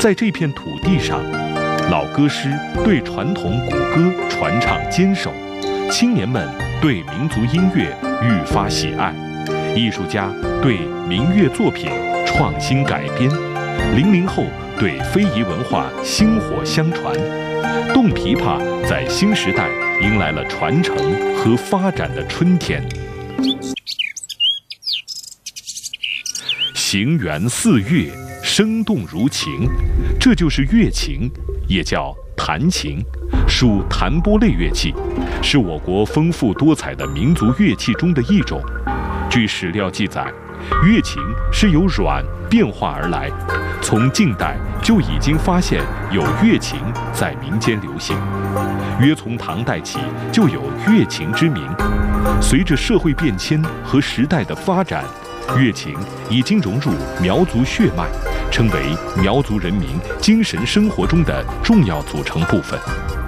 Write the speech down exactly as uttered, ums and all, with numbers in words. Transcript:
在这片土地上，老歌师对传统古歌传唱坚守，青年们对民族音乐愈发喜爱，艺术家对民乐作品创新改编，零零后对非遗文化薪火相传，动琵琶在新时代迎来了传承和发展的春天。行源四乐，生动如琴，这就是乐琴，也叫弹琴，属弹拨类乐器，是我国丰富多彩的民族乐器中的一种。据史料记载，乐琴是由阮变化而来，从近代就已经发现有乐琴在民间流行，约从唐代起就有乐琴之名。随着社会变迁和时代的发展，乐琴已经融入苗族血脉，成为苗族人民精神生活中的重要组成部分。